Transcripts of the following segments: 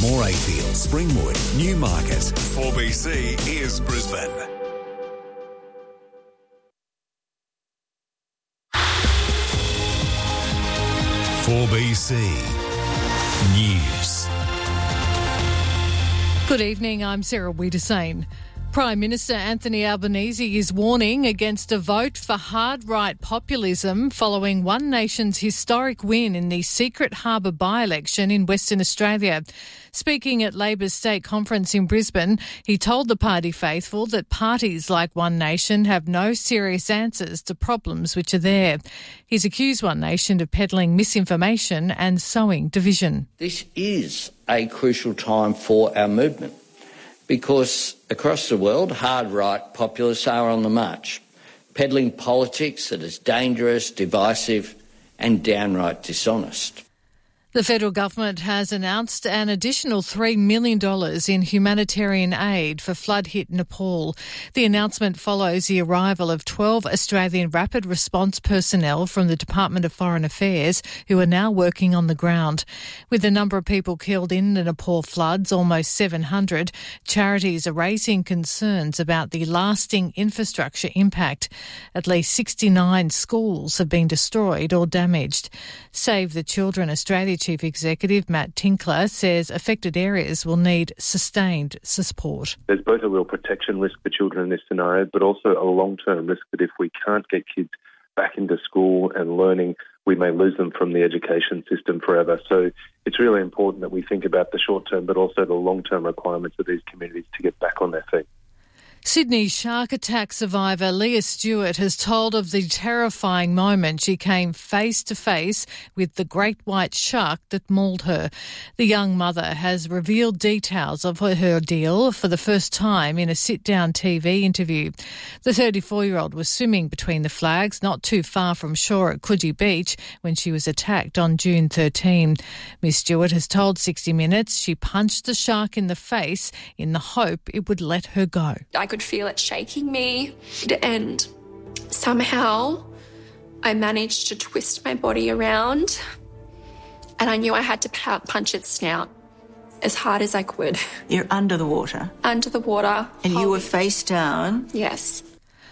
Morayfield, Springwood, Newmarket. 4BC is Brisbane. For BC News. Good evening, I'm Sarah Wiedersane. Prime Minister Anthony Albanese is warning against a vote for hard-right populism following One Nation's historic win in the Secret Harbour by-election in Western Australia. Speaking at Labor's state conference in Brisbane, he told the party faithful that parties like One Nation have no serious answers to problems which are there. He's accused One Nation of peddling misinformation and sowing division. This is a crucial time for our movement, because across the world, hard-right populists are on the march, peddling politics that is dangerous, divisive and downright dishonest. The federal government has announced an additional $3 million in humanitarian aid for flood-hit Nepal. The announcement follows the arrival of 12 Australian rapid response personnel from the Department of Foreign Affairs who are now working on the ground. With the number of people killed in the Nepal floods, almost 700, charities are raising concerns about the lasting infrastructure impact. At least 69 schools have been destroyed or damaged. Save the Children Australia Chief Executive Matt Tinkler says affected areas will need sustained support. There's both a real protection risk for children in this scenario, but also a long-term risk that if we can't get kids back into school and learning, we may lose them from the education system forever. So it's really important that we think about the short-term but also the long-term requirements of these communities to get back on their feet. Sydney shark attack survivor Leah Stewart has told of the terrifying moment she came face-to-face with the great white shark that mauled her. The young mother has revealed details of her ordeal for the first time in a sit-down TV interview. The 34-year-old was swimming between the flags not too far from shore at Coogee Beach when she was attacked on June 13. Ms Stewart has told 60 Minutes she punched the shark in the face in the hope it would let her go. I could feel it shaking me, and somehow I managed to twist my body around, and I knew I had to punch its snout as hard as I could. You're under the water? Under the water. And you were face down? Yes.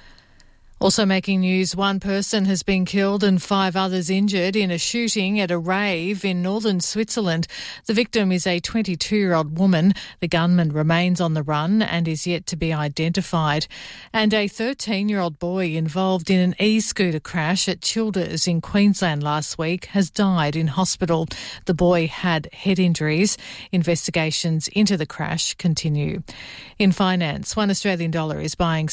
Also making news, one person has been killed and 5 others injured in a shooting at a rave in northern Switzerland. The victim is a 22-year-old woman. The gunman remains on the run and is yet to be identified. And a 13-year-old boy involved in an e-scooter crash at Childers in Queensland last week has died in hospital. The boy had head injuries. Investigations into the crash continue. In finance, $1 Australian is buying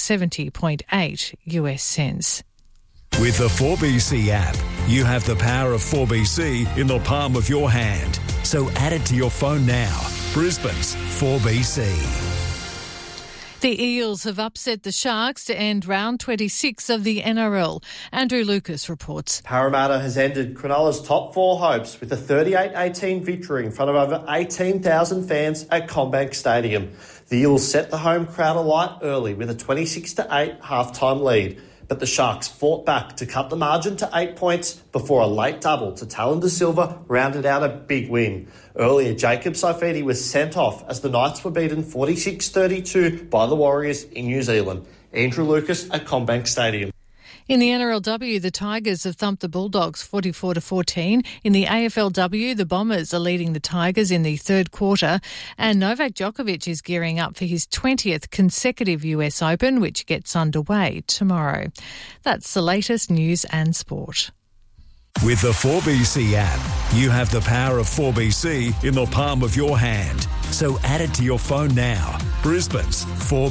70.8 US cents. With the 4BC app, you have the power of 4BC in the palm of your hand. So add it to your phone now. Brisbane's 4BC. The Eels have upset the Sharks to end round 26 of the NRL. Andrew Lucas reports. Parramatta has ended Cronulla's top 4 hopes with a 38-18 victory in front of over 18,000 fans at CommBank Stadium. The Eels set the home crowd alight early with a 26-8 half-time lead, but the Sharks fought back to cut the margin to 8 points before a late double to Talon De Silva rounded out a big win. Earlier, Jacob Saifiti was sent off as the Knights were beaten 46-32 by the Warriors in New Zealand. Andrew Lucas at CommBank Stadium. In the NRLW, the Tigers have thumped the Bulldogs 44-14. In the AFLW, the Bombers are leading the Tigers in the third quarter. And Novak Djokovic is gearing up for his 20th consecutive US Open, which gets underway tomorrow. That's the latest news and sport. With the 4BC app, you have the power of 4BC in the palm of your hand. So add it to your phone now. Brisbane's 4BC.